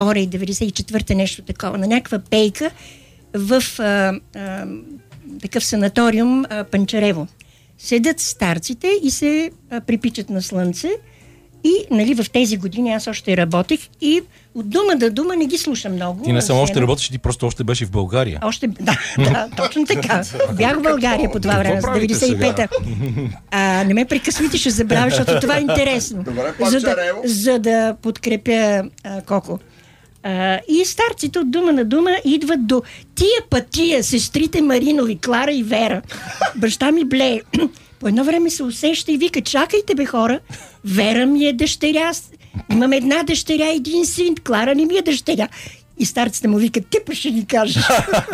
и 94-та, нещо такова, на някаква пейка в такъв санаториум Панчарево. Седят старците и се припичат на слънце. И, нали, в тези години аз още работех и от дума до дума не ги слушам много. Ти не само още работиш, ти просто още беше в България. Да, точно така. Бях в България по това време, с 95-та. Не ме прекъсвайте, ще забравя, защото това е интересно. За да подкрепя Коко. И старците от дума на дума идват до тия сестрите Маринови, Клара и Вера. Баща ми блее. По едно време се усеща и вика: чакайте бе, хора, Вера ми е дъщеря, имам една дъщеря, един син, Клара не ми е дъщеря. И старците му викат: ти па ще ни кажеш.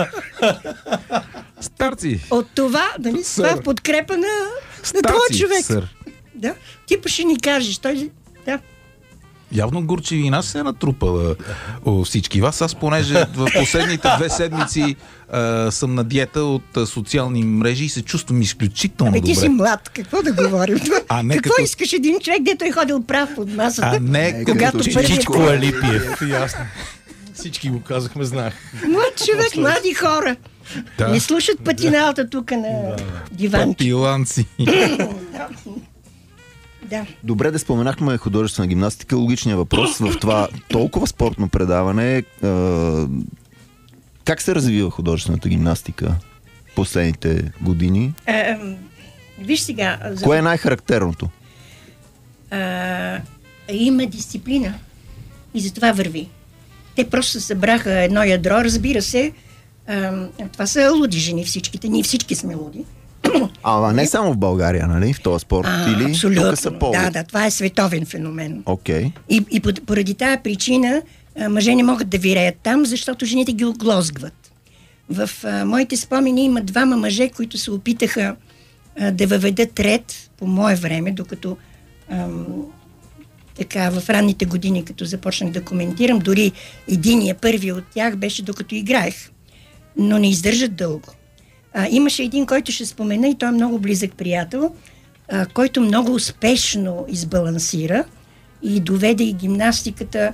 Старци! От това, нали, това е подкрепа на този човек. Сър. Да, ти па ще ни кажеш. Той, да. Явно горчивина се е натрупала у всички вас. Аз, понеже в последните 2 седмици съм на диета от социални мрежи и се чувствам изключително добре. Ти си млад, какво да говорим? Какво искаш един човек, дето е ходил прав под масата? Когато Чичко Алипиев. Ясно. Всички го казахме, знах. Млад човек, млади хора. Да. Не слушат патиналата тук на диванче. Патиланци. Да. Добре, да споменахме художествена гимнастика. Логичният въпрос в това толкова спортно предаване, как се развива художествената гимнастика последните години? Виж сега... Кое е най-характерното? Има дисциплина и затова върви. Те просто се събраха едно ядро, разбира се. Това са луди жени всичките. Ние всички сме луди. Ама не само в България, нали? В този спорт или абсолютно. Тук са повод. Да, това е световен феномен. Okay. И поради тази причина мъже не могат да виреят там, защото жените ги оглозгват. В моите спомени има 2 мъже, които се опитаха да въведат ред по мое време, докато така в ранните години, като започнах да коментирам, дори първи от тях беше докато играех. Но не издържат дълго. Имаше един, който ще спомена, и той е много близък приятел, който много успешно избалансира и доведе и гимнастиката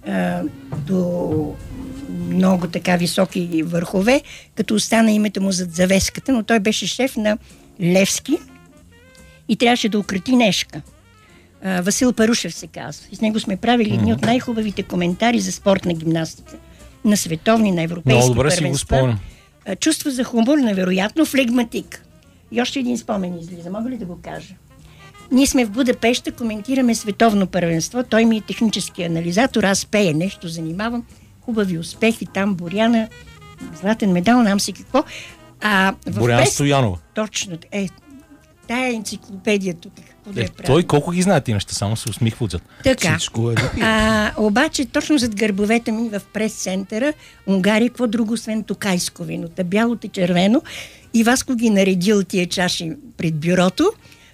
до много така високи върхове, като остана името му зад завеската, но той беше шеф на Левски и трябваше да укрити Нешка. Васил Парушев се казва. И с него сме правили едни от най-хубавите коментари за спортна гимнастика. На световни, на европейски първенства. Много добре си го спомням. Чувство за хумор, невероятно, флегматик. И още един спомен излиза. Мога ли да го кажа? Ние сме в Будапеща, коментираме световно първенство. Той ми е технически анализатор, аз пея нещо, занимавам. Хубави успехи, там Боряна, златен медал, нам си какво. Боряна Стоянова. Точно. Тая енциклопедия тук. Той колко ги знае ти неща, само се усмихва отзад. Така. Обаче точно зад гърбовете ми в прес-центъра Унгария, какво друго освен токайско виното, бялото и червено. И Васко ги наредил тия чаши пред бюрото.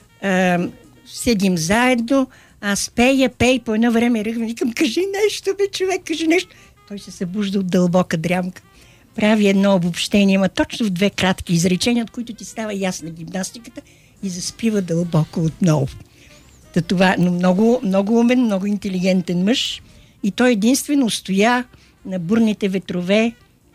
Седим заедно, аз пея по едно време ръгвам, викам: кажи нещо, бе, човек, кажи нещо. Той се събужда от дълбока дрямка. Прави едно обобщение, ама точно в 2 кратки изречения, от които ти става ясна гимнастиката и заспива дълбоко отново. Това, но много, много умен, много интелигентен мъж. И той единствено стоя на бурните ветрове.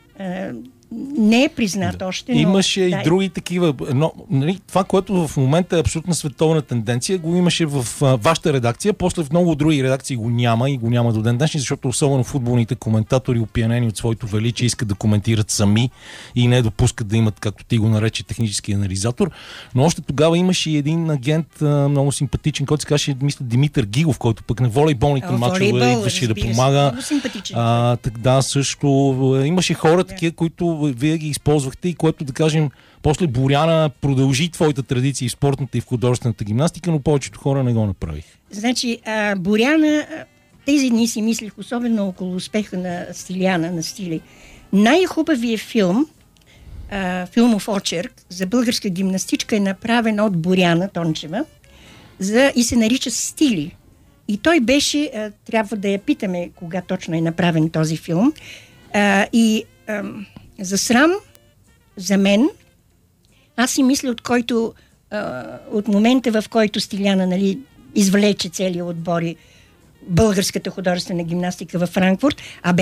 Не е признат още, но... Имаше и други такива. Но, нали, това, което в момента е абсолютна световна тенденция, го имаше в вашата редакция, после в много други редакции го няма и го няма до ден днешни, защото особено футболните коментатори, опиянени от своето величие, искат да коментират сами и не допускат да имат, както ти го нарече, технически анализатор. Но още тогава имаше и един агент, много симпатичен, който се казваше, мисля, Димитър Гигов, който пък на волейболните мачове идваше да помага. Много симпатичен. Да, също имаше хора такива, които вие ги използвахте и което, да кажем, после Боряна продължи твоята традиция в спортната и в художествената гимнастика, но повечето хора не го направих. Значи, Боряна, тези дни си мислих, особено около успеха на Стиляна, на Стили. Най-хубавият филм, филмов очерк за българска гимнастичка е направен от Боряна Тончева и се нарича Стили. И той беше, трябва да я питаме кога точно е направен този филм, за срам, за мен, аз си мисля, от момента, в който Стиляна, нали, извлече целия отбор и българската художествена гимнастика във Франкфурт, а